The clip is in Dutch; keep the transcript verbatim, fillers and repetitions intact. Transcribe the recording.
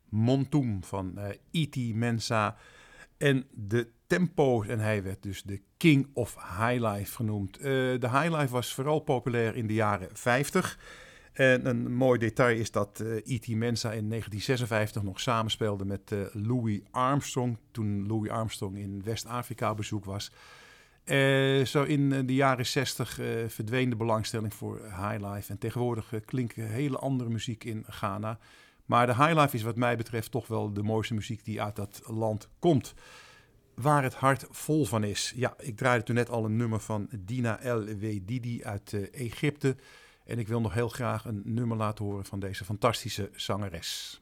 Montoom van uh, Iti Mensa en de tempo's. En hij werd dus de King of Highlife genoemd. Uh, de Highlife was vooral populair in de jaren vijftig. En een mooi detail is dat uh, Iti Mensa in negentien zesenvijftig nog samenspeelde met uh, Louis Armstrong. Toen Louis Armstrong in West-Afrika op bezoek was. Uh, zo in de jaren zestig uh, verdween de belangstelling voor Highlife. En tegenwoordig uh, klinkt hele andere muziek in Ghana. Maar de Highlife is wat mij betreft toch wel de mooiste muziek die uit dat land komt. Waar het hart vol van is. Ja, ik draaide toen net al een nummer van Dina El Wedidi uit uh, Egypte. En ik wil nog heel graag een nummer laten horen van deze fantastische zangeres.